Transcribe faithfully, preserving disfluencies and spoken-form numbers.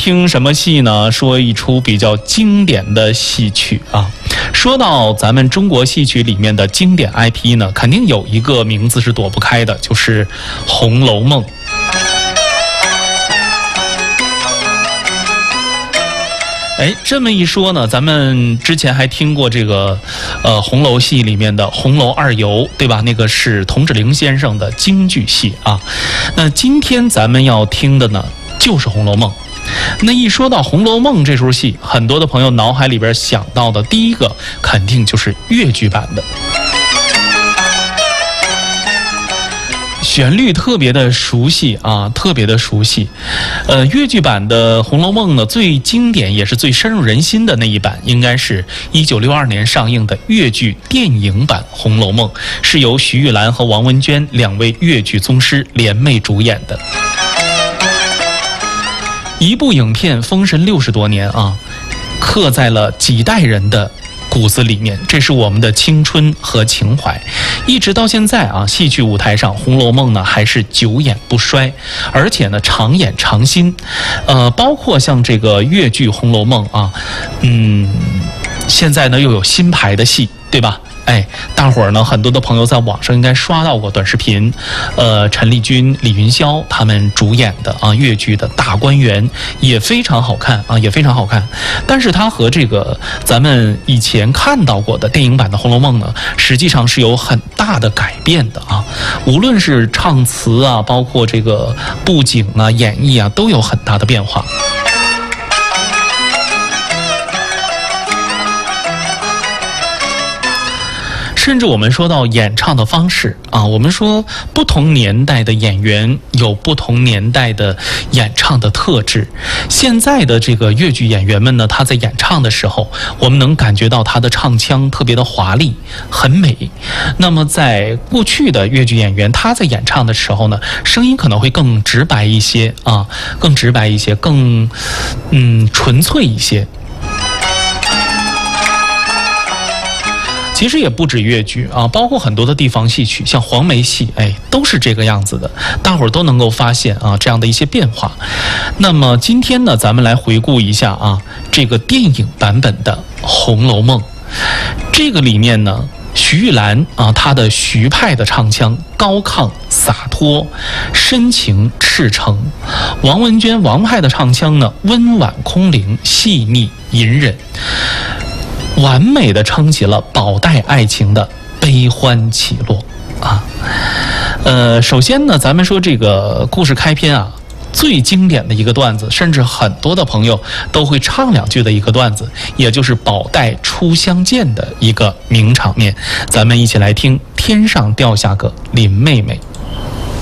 听什么戏呢？说一出比较经典的戏曲啊。说到咱们中国戏曲里面的经典 I P 呢，肯定有一个名字是躲不开的，就是《红楼梦》。哎，这么一说呢，咱们之前还听过这个，呃，红楼戏里面的《红楼二游》，对吧？那个是童芷苓先生的京剧戏啊。那今天咱们要听的呢，就是《红楼梦》。那一说到《红楼梦》这出戏，很多的朋友脑海里边想到的第一个，肯定就是粤剧版的。旋律特别的熟悉啊，特别的熟悉。呃，粤剧版的《红楼梦》呢，最经典也是最深入人心的那一版，应该是一九六二年上映的粤剧电影版《红楼梦》，是由徐玉兰和王文娟两位粤剧宗师联袂主演的。一部影片封神六十多年啊，刻在了几代人的骨子里面，这是我们的青春和情怀，一直到现在啊，戏剧舞台上《红楼梦》呢还是久演不衰，而且呢常演常新。呃，包括像这个粤剧《红楼梦》啊，嗯，现在呢又有新排的戏，对吧？哎，大伙儿呢，很多的朋友在网上应该刷到过短视频，呃，陈丽君、李云霄他们主演的啊粤剧的大观园也非常好看啊，也非常好看。但是它和这个咱们以前看到过的电影版的《红楼梦》呢，实际上是有很大的改变的啊，无论是唱词啊，包括这个布景啊、演绎啊，都有很大的变化。甚至我们说到演唱的方式啊，我们说不同年代的演员有不同年代的演唱的特质。现在的这个粤剧演员们呢，他在演唱的时候，我们能感觉到他的唱腔特别的华丽，很美。那么在过去的粤剧演员，他在演唱的时候呢，声音可能会更直白一些啊，更直白一些，更嗯纯粹一些。其实也不止粤剧啊，包括很多的地方戏曲，像黄梅戏，哎，都是这个样子的。大伙儿都能够发现啊，这样的一些变化。那么今天呢，咱们来回顾一下啊，这个电影版本的《红楼梦》。这个里面呢，徐玉兰啊，她的徐派的唱腔高亢洒脱、深情赤诚；王文娟王派的唱腔呢，温婉空灵、细腻隐忍。完美的撑起了宝黛爱情的悲欢起落啊。呃，首先呢，咱们说这个故事开篇啊，最经典的一个段子，甚至很多的朋友都会唱两句的一个段子，也就是宝黛初相见的一个名场面。咱们一起来听《天上掉下个林妹妹》。